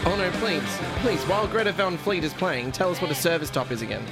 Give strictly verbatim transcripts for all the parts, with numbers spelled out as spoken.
Oh no, please. Please, while Greta Van Fleet is playing, tell us what a service top is again.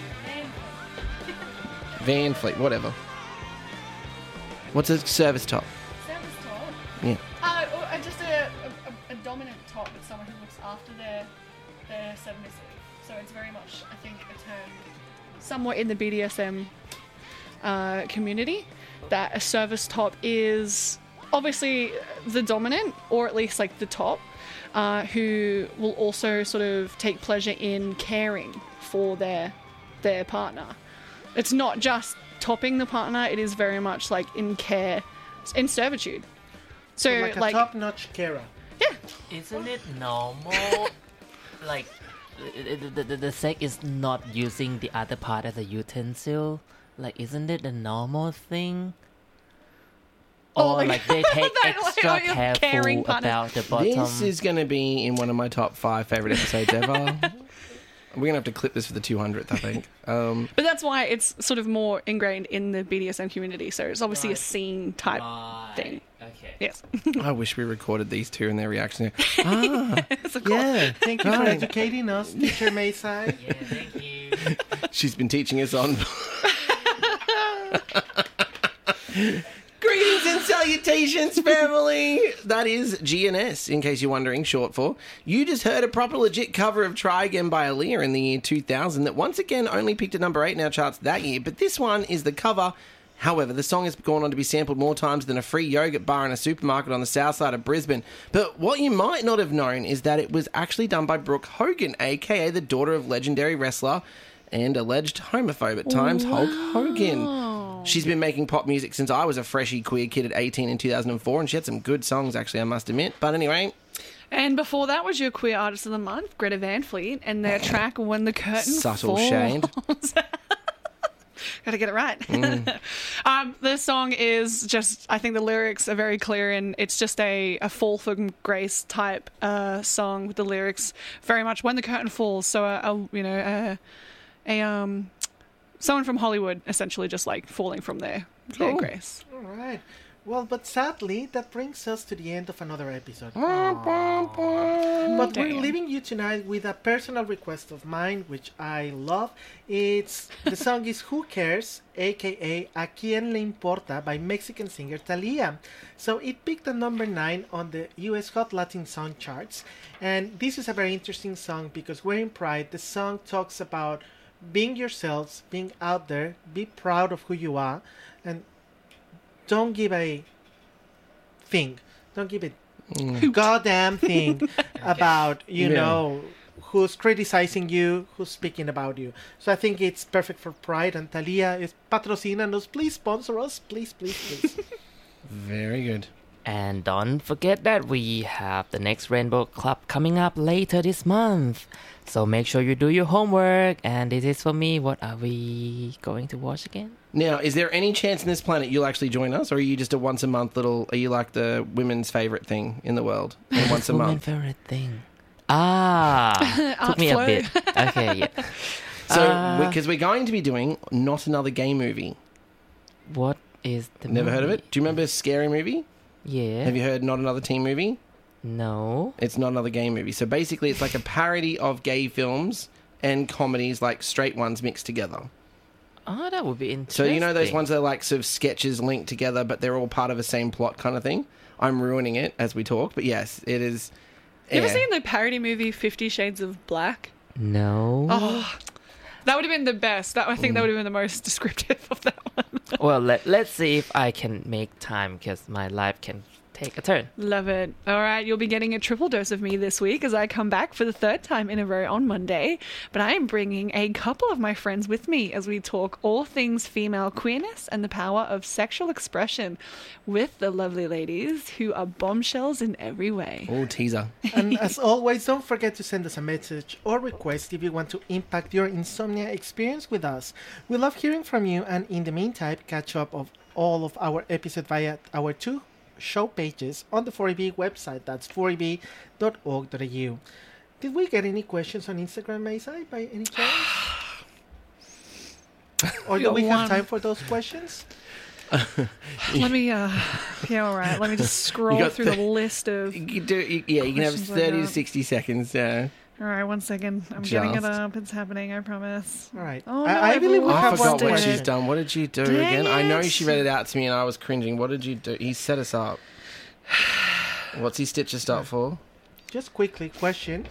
Van Fleet, whatever. What's a service top? Service top? Yeah. Uh, or, uh, just a, a, a dominant top with someone who looks after their, their submissive. So it's very much, I think, a term somewhat in the B D S M uh, community, that a service top is obviously the dominant, or at least like the top, uh, who will also sort of take pleasure in caring for their their partner. It's not just topping the partner, it is very much like in care, in servitude. So, So like a like, top-notch carer. yeah, Isn't it normal? like, the, the, the, the sex is not using the other part as a utensil? Like, isn't it a normal thing? Oh, Or like- like they take that, like, extra oh, you're caring careful partner. about the bottom? This is going to be in one of my top five favourite episodes ever. We're going to have to clip this for the two hundredth, I think. Um, but that's why it's sort of more ingrained in the B D S M community. So it's obviously Right. a scene type Right. thing. Okay. Yes. I wish we recorded these two and their reaction. Ah, Yes, of course. yeah. Thank you for Right. educating us, Teacher Maysai. Yeah, thank you. She's been teaching us on... Greetings and salutations, family! That is G N S, in case you're wondering, short for. You just heard a proper legit cover of Try Again by Aaliyah in the year two thousand that once again only peaked at number eight in our charts that year, but this one is the cover. However, the song has gone on to be sampled more times than a free yogurt bar in a supermarket on the south side of Brisbane. But what you might not have known is that it was actually done by Brooke Hogan, aka the daughter of legendary wrestler and alleged homophobe at times, Hulk Hogan. She's been making pop music since I was a freshie queer kid at eighteen in two thousand four, and she had some good songs, actually, I must admit. But anyway, And before that was your Queer Artist of the Month, Greta Van Fleet, and their track When the Curtain subtle Falls. shade. Gotta get it right. um, this song is just, I think the lyrics are very clear, and it's just a, a fall from grace type uh, song with the lyrics very much when the curtain falls. So, a, a you know, a, a um, someone from Hollywood essentially just like falling from their, their Cool. grace. All right. Well, but sadly, that brings us to the end of another episode. But we're Damn. leaving you tonight with a personal request of mine, which I love. It's the song is "Who Cares," aka "A Quien Le Importa" by Mexican singer Thalía. So it peaked at number nine on the U S Hot Latin Song charts, and this is a very interesting song because we're in Pride. The song talks about being yourselves, being out there, be proud of who you are, and don't give a thing. Don't give a goddamn thing about, you Yeah. know, who's criticizing you, who's speaking about you. So I think it's perfect for Pride, and Thalía is patrocínanos. Please sponsor us. Please, please, please. Very good. And don't forget that we have the next Rainbow Club coming up later this month. So make sure you do your homework. And this is for me. What are we going to watch again? Now, is there any chance in this planet you'll actually join us, or are you just a once a month little? Are you like the women's favourite thing in the world? And once a Woman month. favorite thing. Ah, took Art me flow. a bit. Okay, yeah. So, Uh, because we're going to be doing Not Another Gay Movie. What is the Never heard of movie? it? Do you remember Scary Movie? Yeah. Have you heard Not Another Teen Movie? No. It's not another gay movie. So basically, it's like a parody of gay films and comedies, like straight ones mixed together. Oh, that would be So interesting. you know those ones that are like sort of sketches linked together, but they're all part of the same plot kind of thing? I'm ruining it as we talk, but yes, it is. You ever yeah. seen the parody movie Fifty Shades of Black? No. Oh, that would have been the best. That I think that would have been the most descriptive of that one. Well, let, let's see if I can make time because my life can take a turn. Love it. All right, you'll be getting a triple dose of me this week as I come back for the third time in a row on Monday. But I am bringing a couple of my friends with me as we talk all things female queerness and the power of sexual expression with the lovely ladies who are bombshells in every way. Oh, teaser. And as always, don't forget to send us a message or request if you want to impact your insomnia experience with us. We love hearing from you, and in the meantime, catch up of all of our episodes via our two show pages on the four E B website. That's four e b dot org dot a u. Did we get any questions on Instagram, Maysai, by any chance? Or do got we have one. time for those questions? Let me, uh, yeah, all right. Let me just scroll got through th- the list of. You can do, you, yeah, you can have Questions I thirty to got. sixty seconds. Uh, All right, one second. I'm getting it Just. up. It's happening. I promise. All right. Oh, no, I, I I've believe we lost I have one forgot what question. she's done. What did you do Dang again? I know it. she read it out to me and I was cringing. What did you do? He set us up. What's he stitched us up for? Just quickly, question.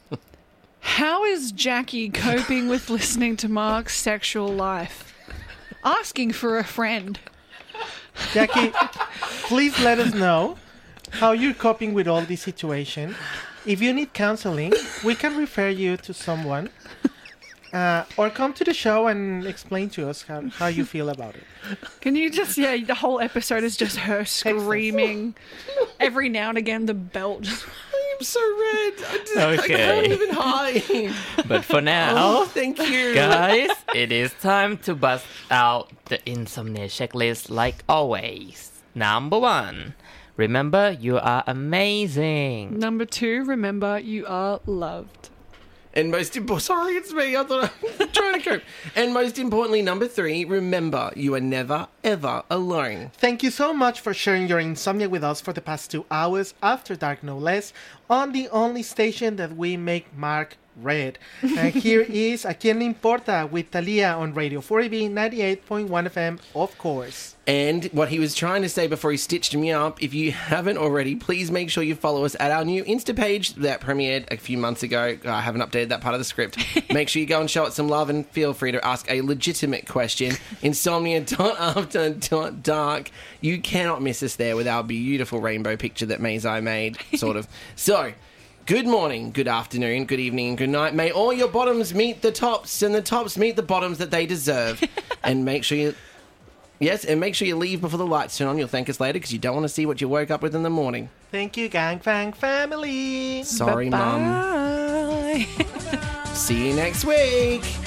How is Jackie coping with listening to Mark's sexual life? Asking for a friend. Jackie, please let us know how you're coping with all this situation. If you need counseling, we can refer you to someone. Uh, or come to the show and explain to us how, how you feel about it. Can you just, yeah, the whole episode is just her screaming. Every now and again, the belt just. I'm so red. I, just, I Okay. can't even hide. But for now, Oh, thank you. guys, it is time to bust out the insomnia checklist like always. Number one, remember you are amazing. Number two, remember you are loved. And most important, sorry, it's me. I thought I'm trying to cope. And most importantly, number three, remember you are never, ever alone. Thank you so much for sharing your insomnia with us for the past two hours after dark, no less, on the only station that we make Mark red. And here is A Quien Le Importa with Thalia on Radio four A B ninety-eight point one F M, of course. And what he was trying to say before he stitched me up, if you haven't already, please make sure you follow us at our new Insta page that premiered a few months ago. I haven't updated that part of the script. Make sure you go and show it some love and feel free to ask a legitimate question. Insomnia after dark. You cannot miss us there with our beautiful rainbow picture that Maisai made, sort of. So, good morning, good afternoon, good evening, and good night. May all your bottoms meet the tops and the tops meet the bottoms that they deserve. And make sure you... Yes, and make sure you leave before the lights turn on. You'll thank us later because you don't want to see what you woke up with in the morning. Thank you, Gang Fang family. Sorry, Mum. Bye. See you next week.